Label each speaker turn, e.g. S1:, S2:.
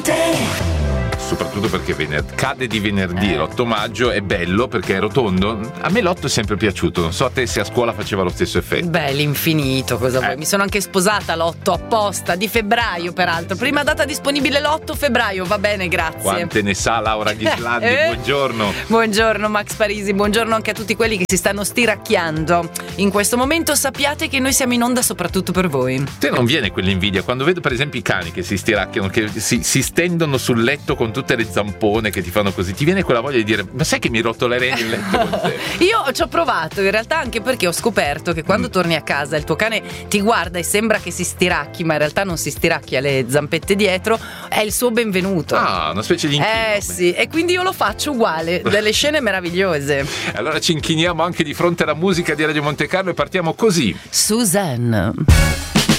S1: Soprattutto perché cade di venerdì, l'8 maggio è bello perché è rotondo. A me l'8 è sempre piaciuto, non so a te se a scuola faceva lo stesso effetto.
S2: Beh, l'infinito, cosa vuoi? Mi sono anche sposata l'8 apposta, di febbraio peraltro. Prima data disponibile l'8 febbraio, va bene, grazie.
S1: Quante ne sa Laura Ghislandi, buongiorno.
S2: Buongiorno Max Parisi, buongiorno anche a tutti quelli che si stanno stiracchiando. In questo momento sappiate che noi siamo in onda soprattutto per voi.
S1: Te non viene quell'invidia quando vedo per esempio i cani che si stiracchiano, che si stendono sul letto con tutte le zampone che ti fanno così, ti viene quella voglia di dire ma sai che mi rotolerei nel letto con te?
S2: Io ci ho provato in realtà, anche perché ho scoperto che quando torni a casa il tuo cane ti guarda e sembra che si stiracchi, ma in realtà non si stiracchia, le zampette dietro, è il suo benvenuto.
S1: Una specie di inchino.
S2: Sì, e quindi io lo faccio uguale, delle scene meravigliose.
S1: Allora ci inchiniamo anche di fronte alla musica di Radio Monte Carlo e partiamo così.
S2: Suzanne.